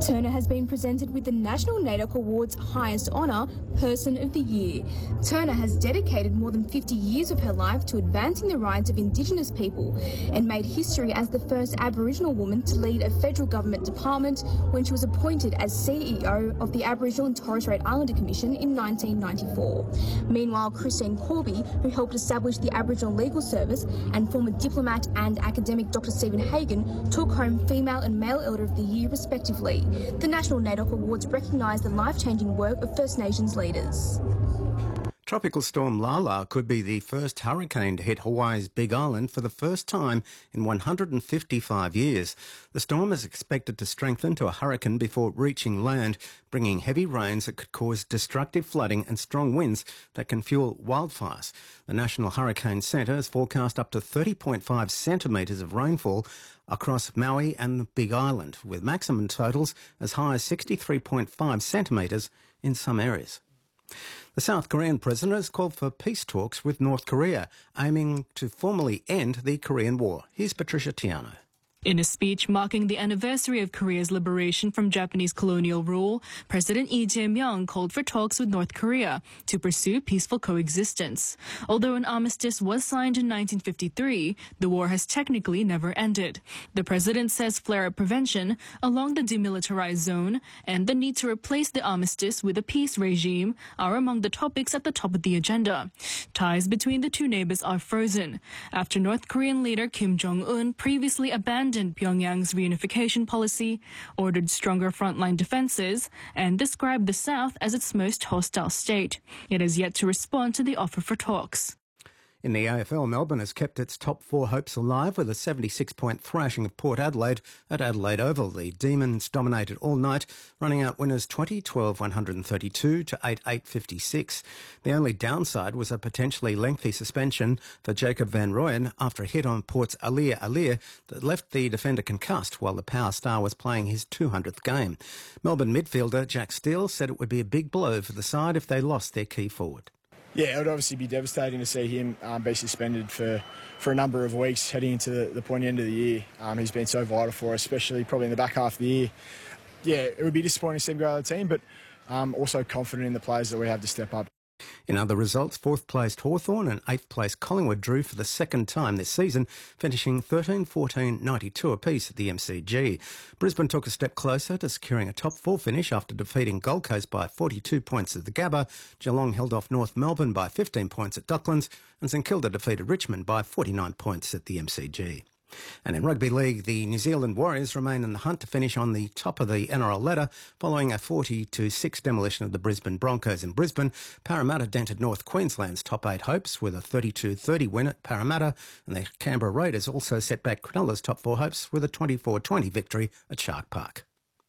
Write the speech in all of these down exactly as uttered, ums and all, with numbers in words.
Turner has been presented with the National NAIDOC Award's highest honour, Person of the Year. Turner has dedicated more than fifty years of her life to advancing the rights of Indigenous people and made history as the first Aboriginal woman to lead a federal government department when she was appointed as C E O of the Aboriginal and Torres Strait Islander Commission in nineteen ninety-four. Meanwhile, Christine Corby, who helped establish the Aboriginal Legal Service, and former diplomat and academic Doctor Stephen Hagan took home Female and Male Elder of the Year respectively. The National NAIDOC Awards recognise the life-changing work of First Nations leaders. Tropical storm Lala could be the first hurricane to hit Hawaii's Big Island for the first time in one hundred fifty-five years. The storm is expected to strengthen to a hurricane before reaching land, bringing heavy rains that could cause destructive flooding and strong winds that can fuel wildfires. The National Hurricane Centre has forecast up to thirty point five centimetres of rainfall across Maui and the Big Island, with maximum totals as high as sixty-three point five centimetres in some areas. The South Korean president has called for peace talks with North Korea, aiming to formally end the Korean War. Here's Patricia Tiano. In a speech marking the anniversary of Korea's liberation from Japanese colonial rule, President Lee Jae-myung called for talks with North Korea to pursue peaceful coexistence. Although an armistice was signed in nineteen fifty-three, the war has technically never ended. The president says flare-up prevention along the demilitarized zone and the need to replace the armistice with a peace regime are among the topics at the top of the agenda. Ties between the two neighbors are frozen after North Korean leader Kim Jong-un previously abandoned Pyongyang's reunification policy, ordered stronger frontline defenses, and described the South as its most hostile state. It has yet to respond to the offer for talks. In the A F L, Melbourne has kept its top four hopes alive with a seventy-six point thrashing of Port Adelaide at Adelaide Oval. The Demons dominated all night, running out winners twenty, twelve, one thirty-two to eight, eight fifty-six. The only downside was a potentially lengthy suspension for Jacob van Rooyen after a hit on Port's Alir Alir that left the defender concussed while the power star was playing his two hundredth game. Melbourne midfielder Jack Steele said it would be a big blow for the side if they lost their key forward. Yeah, it would obviously be devastating to see him um, be suspended for, for a number of weeks heading into the, the pointy end of the year. Um, he's been so vital for us, especially probably in the back half of the year. Yeah, it would be disappointing to see him go out of the team, but um, also confident in the players that we have to step up. In other results, fourth-placed Hawthorn and eighth-placed Collingwood drew for the second time this season, finishing thirteen, fourteen, ninety-two apiece at the M C G. Brisbane took a step closer to securing a top-four finish after defeating Gold Coast by forty-two points at the Gabba. Geelong held off North Melbourne by fifteen points at Docklands, and St Kilda defeated Richmond by forty-nine points at the M C G. And in rugby league, the New Zealand Warriors remain in the hunt to finish on the top of the N R L ladder following a forty to six demolition of the Brisbane Broncos in Brisbane. Parramatta dented North Queensland's top eight hopes with a thirty-two thirty win at Parramatta, and the Canberra Raiders also set back Cronulla's top four hopes with a twenty-four twenty victory at Shark Park.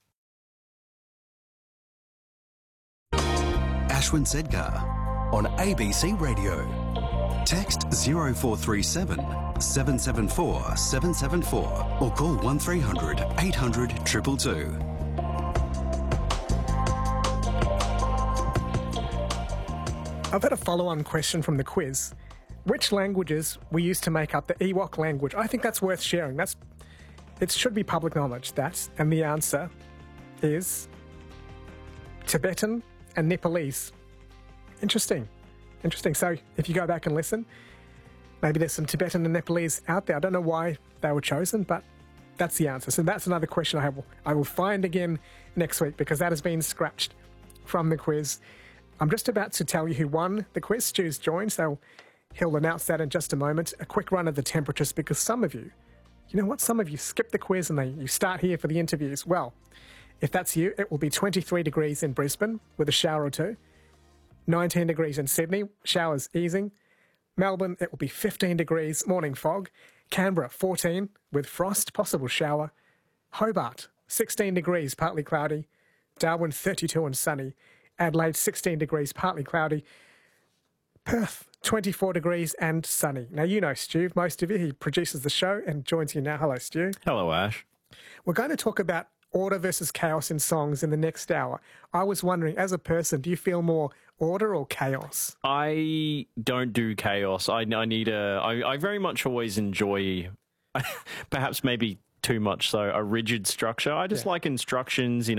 Ashwin Sedgar on A B C Radio. Text zero four three seven, seven seven four, seven seven four or call one three hundred, eight hundred, two two two. I've had a follow-on question from the quiz. Which languages were used to make up the Ewok language? I think that's worth sharing. That's It should be public knowledge, that. And the answer is Tibetan and Nepalese. Interesting. Interesting. So if you go back and listen, maybe there's some Tibetan and Nepalese out there. I don't know why they were chosen, but that's the answer. So that's another question I have. I will find again next week because that has been scratched from the quiz. I'm just about to tell you who won the quiz. Stu's joined, so he'll announce that in just a moment. A quick run of the temperatures because some of you, you know what, some of you skip the quiz and they, you start here for the interviews. Well, if that's you, it will be twenty-three degrees in Brisbane with a shower or two. nineteen degrees in Sydney, showers easing. Melbourne, it will be fifteen degrees, morning fog. Canberra, fourteen, with frost, possible shower. Hobart, sixteen degrees, partly cloudy. Darwin, thirty-two and sunny. Adelaide, sixteen degrees, partly cloudy. Perth, twenty-four degrees and sunny. Now, you know Stu, most of you. He produces the show and joins you now. Hello, Stu. Hello, Ash. We're going to talk about order versus chaos in songs in the next hour. I was wondering, as a person, do you feel more order or chaos? I don't do chaos. I, I need a... I, I very much always enjoy, perhaps maybe too much so, a rigid structure. I just yeah. like instructions, you know.